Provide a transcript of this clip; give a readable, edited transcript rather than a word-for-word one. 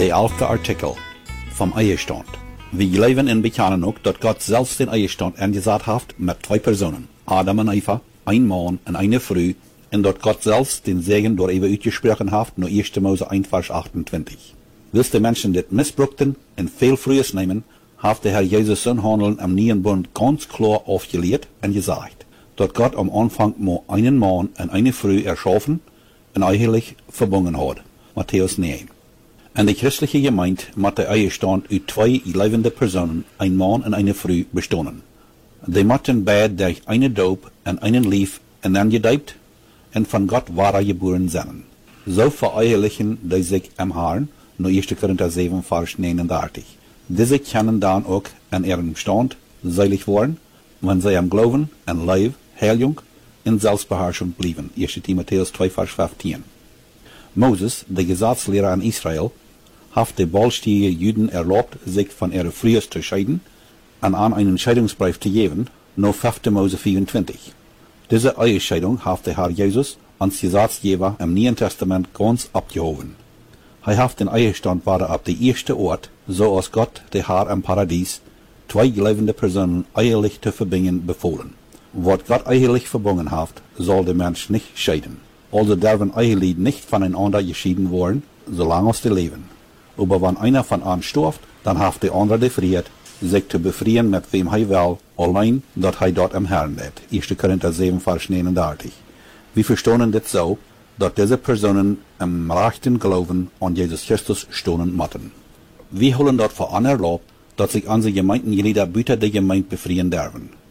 De 11e artikel vom Ehestand. Wir leven in Bekennen ook dat Gott selbst den Ehestand angesagt hat mit zwei Personen, Adam und Eva, ein Mann und eine Frau, und dat Gott selbst den Segen door Eva uitgesprochen hat, nur 1. Mose 1, Vers 28. Willst die Menschen dit missbrukten und viel frühes nehmen, hat der Herr Jesus sein Handeln am neuen Bund ganz klar aufgelegt und gesagt, dat Gott am Anfang nur einen Mann und eine Frau erschaffen und ehelich verbunden hat. Matthäus 9. En de christelijke gemeente moet de Ehestand uit twee levende Personen, ein Mann und eine Frau, bestehen. Die moeten beide durch eine Doop en einen Lief en angedoopt en van Gott wahre geboren zijn. So verehelichen die sich am Herrn, nur 1. Korinther 7, Vers 39. Diese können dann auch an ihrem Stand selig worden, wenn sie am Glauben, an Leib, Heiligung und Selbstbeherrschung blieben. 1. Timotheus 2, Vers 15. Moses, der Gesetzlehrer an Israel, hat die ballstigen Juden erlaubt, sich von ihrer Frau zu scheiden und an einen Scheidungsbrief zu geben, nur 5. Mose 24. Diese Ehescheidung hat der Herr Jesus als Gesetzgeber im Neuen Testament ganz abgehoben. Er hat den Ehestand war ab der erste Ort, so als Gott, der Herr im Paradies, zwei lebende Personen ehelich zu verbinden befohlen. Was Gott ehelich verbunden hat, soll der Mensch nicht scheiden. Also dürfen Ehelied nicht voneinander geschieden werden, solange sie leben. Aber wenn einer von ihnen stirbt, dann hat der andere die Freiheit, sich zu befreien mit wem er will, allein, dass er dort am Herrn wird. 1. Korinther 7, Vers 39. Wir verstehen das so, dass diese Personen im rechten Glauben an Jesus Christus stehen müssen. Wir holen dort vor anerlaubt, dass sich unsere Gemeindenglieder büter der Gemeinde befreien dürfen.